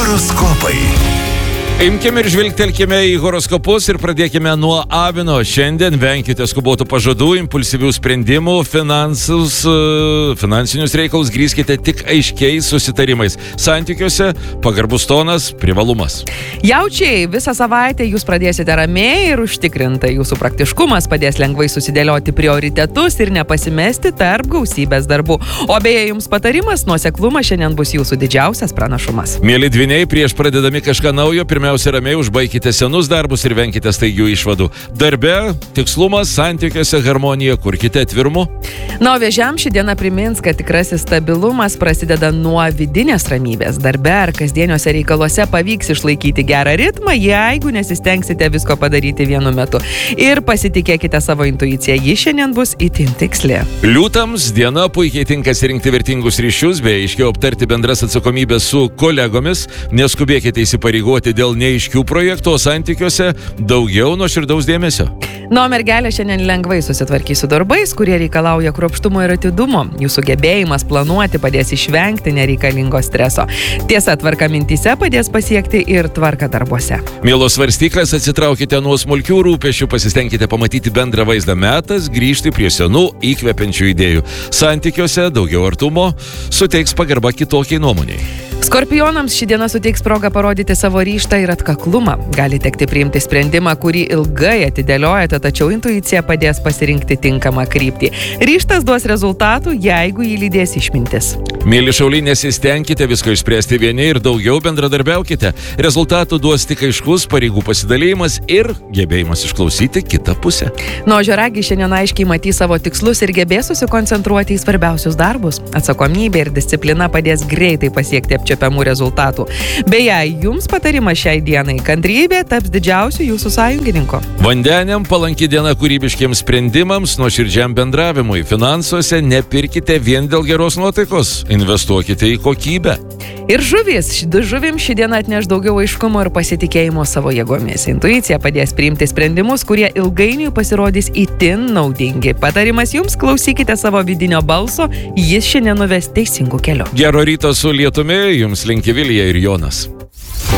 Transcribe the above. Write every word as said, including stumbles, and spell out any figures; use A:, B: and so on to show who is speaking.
A: Horoskopai.
B: Imkime ir žvilgtelkime į horoskopus ir pradėkime nuo avino. Šiandien venkite skubotų pažadų, impulsyvių sprendimų, finansus, finansinius reikalus grįskite tik aiškiais susitarimais. Santykiuose pagarbus tonas privalumas.
C: Jaučiai, visą savaitę jūs pradėsite ramiai ir užtikrintai. Jūsų praktiškumas padės lengvai susidėlioti prioritetus ir nepasimesti tarp gausybės darbų. O beje, jums patarimas, nuoseklumas šiandien bus jūsų didžiausias pranašumas.
B: Mėly dvyniai, prieš pradėdami kažką naujo, pirmiausia, Pirmiausia, ramiai užbaikite senus darbus ir venkite staigių išvadų. Darbe, tikslumas, santykiuose, harmonija, kurkite atvirumu.
C: Na, o vėžiam ši diena primins, kad tikrasis stabilumas prasideda nuo vidinės ramybės. Darbe ar kasdieniuose reikaluose pavyks išlaikyti gerą ritmą, jeigu nesistengsite visko padaryti vienu metu. Ir pasitikėkite savo intuiciją, ji šiandien bus itin tiksli.
B: Liūtams diena puikiai tinka surinkti vertingus ryšius, bei aiškiau aptarti bendras atsakomybės su kolegomis. Neskubėkite įsipareigoti dėl neaiškių projektų, o santykiuose daugiau nuoširdaus dėmesio.
C: Na, o mergelė šiandien lengvai susitvarkys su darbais, kurie reikalauja kruopštumo ir atidumo. Jūsų gebėjimas planuoti padės išvengti nereikalingo streso. Tiesa, tvarka mintyse padės pasiekti ir tvarką darbuose.
B: Mielos svarstyklės, atsitraukite nuo smulkių rūpesčių, pasistengkite pamatyti bendrą vaizdą. Metas grįžti prie senų įkvepiančių idėjų. Santykiuose daugiau artumo suteiks pagarba kitokiai nuomoniai.
C: Skorpionams ši diena suteiks progą parodyti savo ryžtą ir atkaklumą. Gali tekti priimti sprendimą, kurį ilgai atidėliojate, tačiau intuicija padės pasirinkti tinkamą kryptį. Ryžtas duos rezultatų, jeigu jį lydės išmintis.
B: Mėly šauliai, nesistengkite visko išspręsti vieni ir daugiau bendradarbiaukite. Rezultatų duos tik aiškus pareigų pasidalymas ir gebėjimas išklausyti kitą pusę.
C: Nuo žioragi šiandien aiškiai matys savo tikslus ir gebės susikoncentruoti į svarbiausius darbus. Atsakomybė ir disciplina padės greitai pasiekti apčiuopiamų rezultatų. Beje, jums patarimas šiai dienai – kantrybė taps didžiausiu jūsų sąjungininko.
B: Vandeniam palanki diena kūrybiškiems sprendimams, nuoširdžiam bendravimui. Finansuose nepirkite vien dėl geros nuotaikos, investuokite į kokybę.
C: Ir žuvys, du žuvim ši diena atneš daugiau aiškumo ir pasitikėjimo savo jėgomis. Intuicija padės priimti sprendimus, kurie ilgainiui pasirodys itin naudingi. Patarimas jums, klausykite savo vidinio balso, jis šiandien nuves teisingų kelių.
B: Gero ryto su lietumi, jums linki Vilija ir Jonas.